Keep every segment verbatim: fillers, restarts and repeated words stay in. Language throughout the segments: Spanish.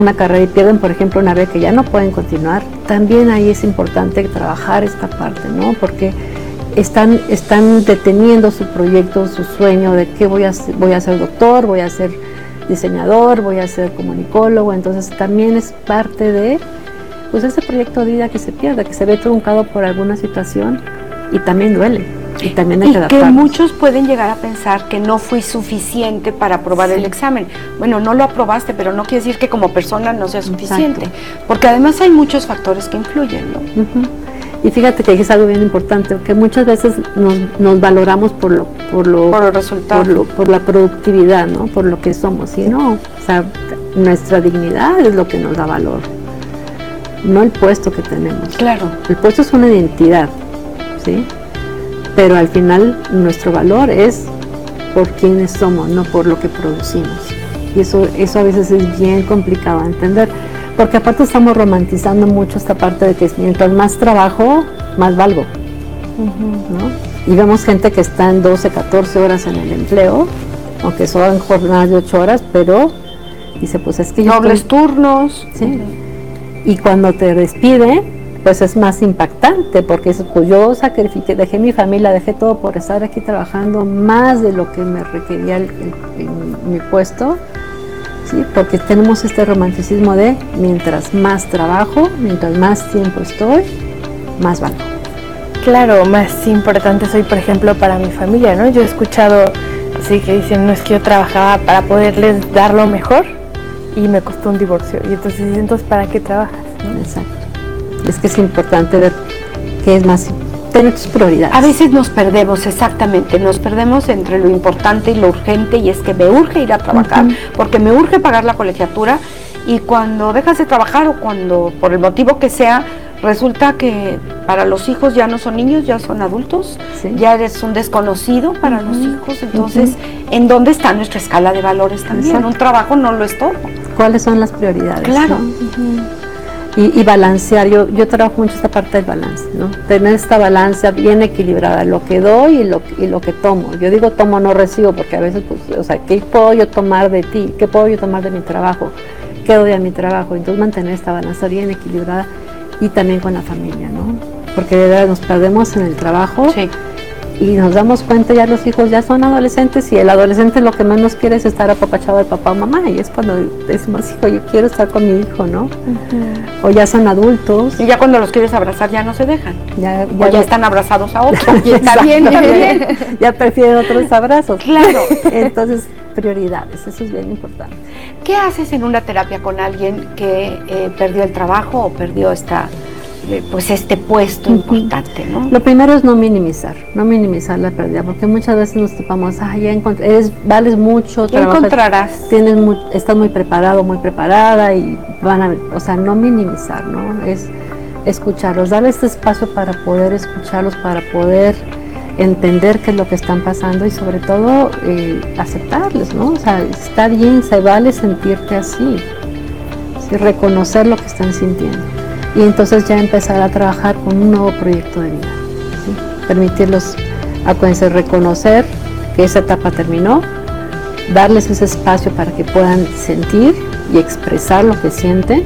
una carrera y pierden, por ejemplo, una beca que ya no pueden continuar, también ahí es importante trabajar esta parte, ¿no? Porque están, están deteniendo su proyecto, su sueño de que voy a, voy a ser doctor, voy a ser diseñador, voy a ser comunicólogo. Entonces también es parte de pues ese proyecto de vida que se pierde, que se ve truncado por alguna situación y también duele. Y también hay y que que adaptarnos. muchos pueden llegar a pensar que no fui suficiente para aprobar sí. el examen. Bueno, no lo aprobaste, pero no quiere decir que como persona no sea suficiente. Exacto. Porque además hay muchos factores que influyen, ¿no? Uh-huh. Y fíjate que es algo bien importante, que muchas veces nos, nos valoramos por lo, por lo, por el resultado, por, lo, por la productividad, ¿no? Por lo que somos. Y no, o sea, nuestra dignidad es lo que nos da valor, no el puesto que tenemos. Claro. El puesto es una identidad, ¿sí? Pero al final nuestro valor es por quienes somos, no por lo que producimos. Y eso, eso a veces es bien complicado de entender, porque aparte estamos romantizando mucho esta parte de que mientras más trabajo, más valgo, uh-huh. ¿no? Y vemos gente que está en doce, catorce horas en el empleo, aunque son jornadas de ocho horas, pero dice, pues es que yo dobles estoy, turnos. ¿sí? Uh-huh. Y cuando te despide, pues es más impactante, porque eso, pues yo sacrifiqué, dejé mi familia, dejé todo por estar aquí trabajando más de lo que me requería el, el, el, mi puesto, ¿sí? Porque tenemos este romanticismo de mientras más trabajo, mientras más tiempo estoy, más valgo. Claro, más importante soy, por ejemplo, para mi familia, ¿no? Yo he escuchado así que dicen, no es que yo trabajaba para poderles dar lo mejor y me costó un divorcio, y entonces, entonces ¿para qué trabajas? ¿No? Exacto. Es que es importante ver qué es más, tener tus prioridades. A veces nos perdemos, exactamente, nos perdemos entre lo importante y lo urgente, y es que me urge ir a trabajar, uh-huh. porque me urge pagar la colegiatura, y cuando dejas de trabajar o cuando, por el motivo que sea, resulta que para los hijos ya no son niños, ya son adultos, sí. ya eres un desconocido para uh-huh. los hijos, entonces, uh-huh. ¿en dónde está nuestra escala de valores también? Exacto. Un trabajo no lo es todo. ¿Cuáles son las prioridades? Claro. ¿no? Uh-huh. Y, y balancear, yo, yo trabajo mucho esta parte del balance, ¿no? Tener esta balanza bien equilibrada, lo que doy y lo, y lo que tomo. Yo digo tomo, no recibo, porque a veces, pues, o sea, ¿qué puedo yo tomar de ti? ¿Qué puedo yo tomar de mi trabajo? ¿Qué doy a mi trabajo? Entonces mantener esta balanza bien equilibrada y también con la familia, ¿no? Porque de verdad nos perdemos en el trabajo. Sí. Y nos damos cuenta, ya los hijos ya son adolescentes, y el adolescente lo que menos quiere es estar apapachado de papá o mamá, y es cuando decimos, hijo, yo quiero estar con mi hijo, ¿no? Uh-huh. O ya son adultos. Y ya cuando los quieres abrazar ya no se dejan. Ya, ya, o ya están abrazados a otro. Y está bien, bien. Ya prefieren otros abrazos. Claro. Entonces, prioridades, eso es bien importante. ¿Qué haces en una terapia con alguien que eh, perdió el trabajo o perdió esta... pues este puesto uh-huh. importante, ¿no? Lo primero es no minimizar, no minimizar la pérdida, porque muchas veces nos topamos, ah, ya encontré, eres, vales mucho, ya encontrarás, tienes muy, estás muy preparado, muy preparada, y van a, o sea, no minimizar, ¿no? Es escucharlos, darles este espacio para poder escucharlos, para poder entender qué es lo que están pasando, y sobre todo eh, aceptarles, ¿no? O sea, está bien, se vale sentirte así, ¿sí? Reconocer lo que están sintiendo. Y entonces ya empezar a trabajar con un nuevo proyecto de vida, ¿sí? Permitirlos, acuérdense, reconocer que esa etapa terminó, darles ese espacio para que puedan sentir y expresar lo que sienten,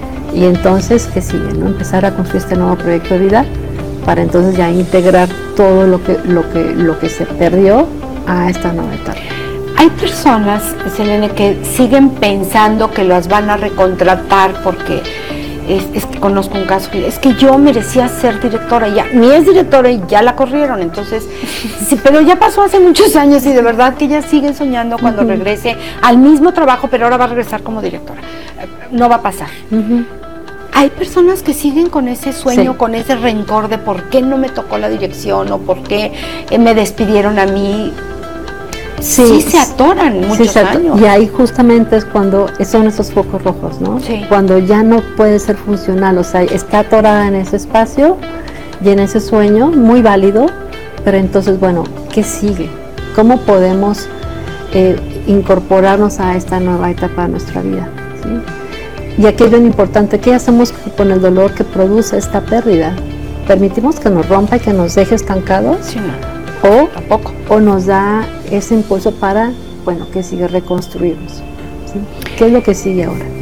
y entonces, ¿qué sigue? ¿no? Empezar a construir este nuevo proyecto de vida para entonces ya integrar todo lo que, lo que, lo que se perdió a esta nueva etapa. Hay personas, Selene, que siguen pensando que las van a recontratar porque... Es, es que conozco un caso que es que yo merecía ser directora, ya ni es directora y ya la corrieron, entonces sí, pero ya pasó hace muchos años, y de verdad que ella sigue soñando cuando uh-huh. regrese al mismo trabajo, pero ahora va a regresar como directora. No va a pasar. Uh-huh. Hay personas que siguen con ese sueño, sí. con ese rencor de por qué no me tocó la dirección o por qué me despidieron a mí. Sí, sí se atoran muchos sí se ator- años. Y ahí justamente es cuando son esos focos rojos, ¿no? Sí. Cuando ya no puede ser funcional, o sea, está atorada en ese espacio y en ese sueño, muy válido, pero entonces, bueno, ¿qué sigue? ¿Cómo podemos eh, incorporarnos a esta nueva etapa de nuestra vida? ¿Sí? Y aquí es bien importante, ¿qué hacemos con el dolor que produce esta pérdida? ¿Permitimos que nos rompa y que nos deje estancados? Sí, no. O, tampoco. o nos da ese impulso para, bueno, que sigue reconstruirnos, ¿sí? ¿Qué es lo que sigue ahora?